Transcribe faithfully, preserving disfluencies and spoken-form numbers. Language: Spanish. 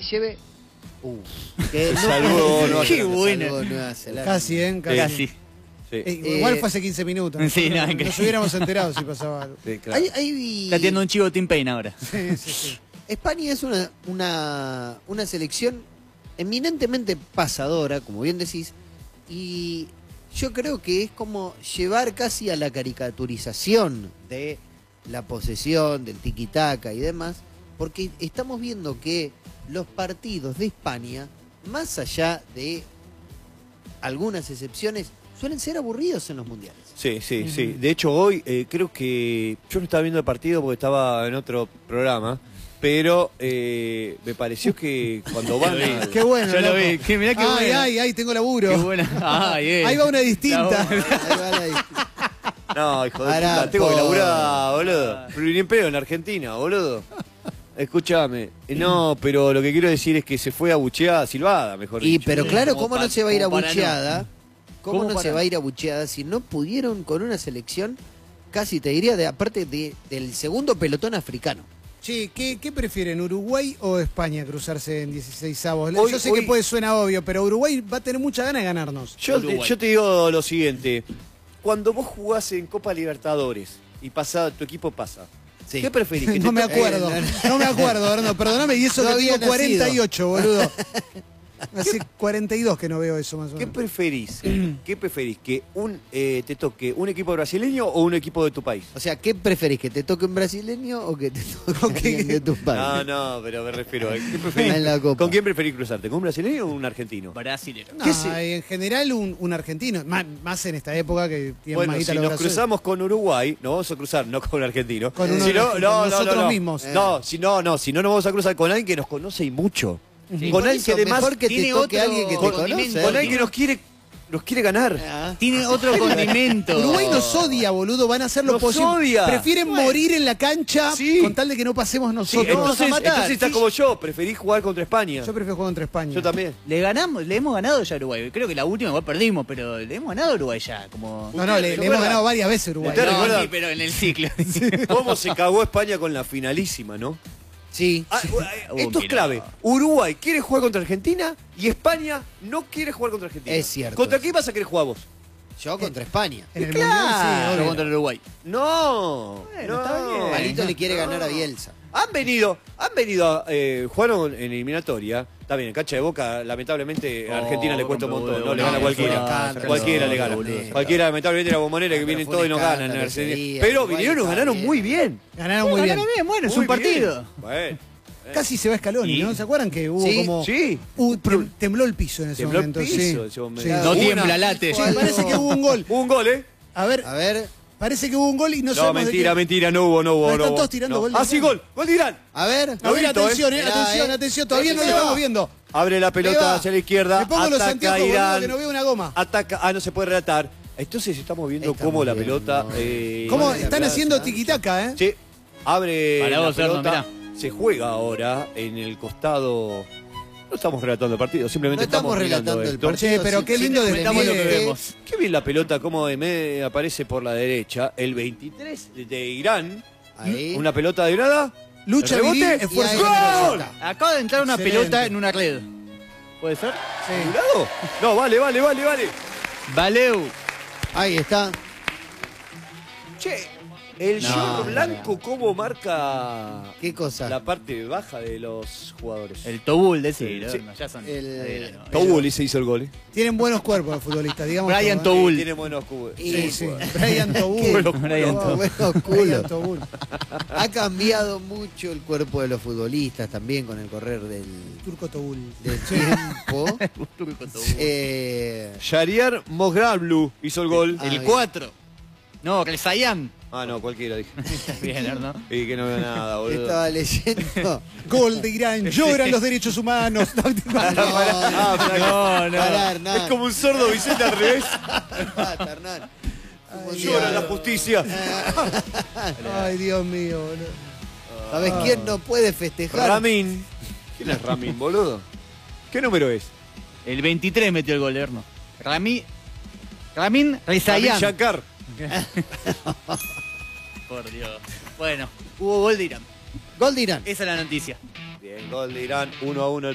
lleve... Uh, que no, salvó Nueva Qué bueno. salvó Nueva Zelanda. Casi, ¿eh? Casi. Casi. Sí. Eh, igual Eh, fue hace quince minutos. ¿no? sí, no, Nos increíble. hubiéramos enterado si pasaba algo. Sí, claro. Hay, hay... Está tirando un chivo Tim Payne ahora. Sí, sí, sí. España es una, una, una selección eminentemente pasadora, como bien decís, y yo creo que es como llevar casi a la caricaturización de la posesión, del tiki-taka y demás, porque estamos viendo que los partidos de España, más allá de algunas excepciones, suelen ser aburridos en los mundiales. Sí, sí, uh-huh. sí. De hecho, hoy eh, creo que yo no estaba viendo el partido porque estaba en otro programa, pero eh, me pareció que cuando van a... Qué bueno, Yo lo loco. vi. Que mirá qué ay, bueno. ay, ay, tengo laburo. Qué buena. Ay, eh. Ahí va una distinta. Ahí va la distinta. No, hijo de Pará, puta, tengo que po. laburar, boludo. Pero ni en pedo en Argentina, boludo. Escúchame. No, pero lo que quiero decir es que se fue abucheada, silbada, mejor Y dicho. pero claro, Como ¿cómo pa- no se va a ir como para abucheada? ¿Cómo, ¿Cómo no se para- va a ir abucheada si no pudieron con una selección, casi te diría, de aparte de, del segundo pelotón africano? Che, ¿qué, ¿qué prefieren, Uruguay o España cruzarse en dieciseisavos? Hoy- Yo sé hoy- que puede suena obvio, pero Uruguay va a tener mucha ganas de ganarnos. Yo, Uruguay. yo te digo lo siguiente. Cuando vos jugás en Copa Libertadores y pasa, tu equipo pasa, Sí. ¿qué preferís? ¿Que No te me toque- acuerdo, Eh, no me acuerdo, Arno, perdóname, y eso No que había tengo cuarenta y ocho, boludo. Hace cuarenta y dos que no veo eso más o ¿Qué menos. preferís? ¿Qué preferís? ¿Que un eh, te toque un equipo brasileño o un equipo de tu país? O sea, ¿qué preferís? ¿Que te toque un brasileño o que te toque alguien de tu No, país? no, pero me refiero. ¿eh? ¿Qué preferís? En la Copa. ¿Con quién preferís cruzarte? ¿Con un brasileño o un argentino? Brasilero. No, ¿Qué se- en general un, un argentino, más, más en esta época que tiene Bueno, más guita si los nos brasileños. cruzamos con Uruguay, nos vamos a cruzar no con un argentino. Con uno Si de no, los- no, no, nosotros no, no. mismos. No, si no, no, si no nos vamos a cruzar con alguien que nos conoce y mucho. Sí. Con Por alguien que eso, además mejor que te tiene toque otro alguien que te con- conoce. condimento, con alguien que nos quiere nos quiere ganar. Ah. Tiene otro condimento. Uruguay nos odia, boludo, van a hacer lo Nos posible. odia. Prefieren morir en la cancha Sí. con tal de que no pasemos Sí, nosotros. entonces, a matar. entonces estás Sí. como yo, preferís jugar contra España. Yo prefiero jugar contra España. Yo también. Le ganamos, le hemos ganado ya a Uruguay. Creo que la última igual perdimos, pero le hemos ganado a Uruguay ya. Como... No, no, le, le ¿Recuerda? hemos ganado varias veces a Uruguay. ¿Usted No, recuerda? sí, pero en el ciclo. ¿Cómo se cagó España con la finalísima, no? Sí. Ah, Sí. eh, Hubo esto un es clave. Uruguay quiere jugar contra Argentina y España no quiere jugar contra Argentina. Es cierto. ¿Contra quién vas a querer jugar vos? Yo contra España. En el Claro, Mundial, sí, obvio. contra el Uruguay. No. Bueno, no. está bien. Palito le quiere ganar a Bielsa. Han venido, han venido, eh, jugaron en eliminatoria. Está bien, en cancha de Boca, lamentablemente a Oh, Argentina le cuesta un rompe montón. No, huevo, le gana no, cualquiera. fue un escándalo, Cualquiera le gana. boludo. Cualquiera, lamentablemente, la bombonera que Pero vienen fue todos un y nos ganan. escándalo en ese Argentina. día. Pero Uruguay vinieron y nos está ganaron bien. muy bien. Ganaron muy bien. Ganaron bien, bueno, es Muy un partido. bien. Bueno. Casi se va Scaloni, Y- ¿no? ¿Se acuerdan que hubo Sí, como... Sí. Uh, tem- tembló el piso en ese Tembló el momento. piso sí. en ese momento. Sí. No Una- tiembla, late. Sí, parece que hubo un gol. Hubo un gol, ¿eh? A ver, A ver, parece que hubo un gol y no, No, sabemos de mentira, qué. mentira, no hubo, no hubo. No, no están hubo. todos tirando No. gol de Ah, sí, Irán. gol. Gol de Irán. a ver. A ver, Grito, atención, eh. eh, Esperá, atención, eh. atención. Todavía no lo Ahí va. estamos viendo. Abre la Ahí pelota va. hacia la izquierda. Me pongo los Ataca anteojos, boludo, Irán. que no veo una goma. Ataca. Ah, no se puede relatar. Entonces estamos viendo Estamos cómo la viendo. pelota. Eh, ¿Cómo Vale, la están plaza. haciendo tiquitaca, eh? Sí. Abre Para la vos, Erno, pelota. mirá. Se juega ahora en el costado. No estamos relatando el partido, simplemente No estamos mirando relatando el esto. partido. Che, pero sí, qué sí, lindo sí, Comentamos lo que despliegue. vemos. Qué bien la pelota, como de me aparece por la derecha. El veintitrés de Irán. Ahí. Una pelota de nada. Lucha El viril, rebote. esfuerzo. Y ahí ¡Gol! está. Acaba de entrar una Excelente. pelota en una red. ¿Puede ser? Sí. ¿Jurado? No, vale, vale, vale, vale. Valeu. Ahí está. Che, el No, short no, blanco, ¿cómo marca ¿Qué cosa? la parte baja de los jugadores? El Tobul de ese. Sí. ¿no? Ya son. El- no. Tobuli se hizo el gol. ¿eh? Tienen buenos cuerpos los futbolistas, digamos. Brian todo, ¿eh? Tobul. Tiene buenos cubos. Y- Sí, sí. Brian Tobul. ¿Qué? Brian Oh, Tobul. buenos Brian culos. Tobul. Ha cambiado mucho el cuerpo de los futbolistas también con el correr del, Turco Tobul. del tiempo. Turco Tobul. Eh, Shariar Mograblu hizo el gol. Ah, El bien. cuatro. No, Rezayan. Ah, no, cualquiera dije. Bien, Erno. Y que no veo nada, boludo. estaba leyendo. Gol de Irán. Lloran los derechos humanos. No, Ah, pará. No, no. pará, Hernán. Es como un sordo Vicente al revés. Basta, Hernán. Un Llora día- la justicia. Ay, Dios mío, boludo. ¿Sabes quién no puede festejar? Ramin. ¿Quién es Ramin, boludo? ¿Qué número es? El veintitrés metió el gol, Erno. Rami... Ramin Ramin Rezayan. Shankar. Por Dios. Bueno, hubo gol de Irán. Gol de Irán. Esa es la noticia. Bien, gol de Irán, uno a uno.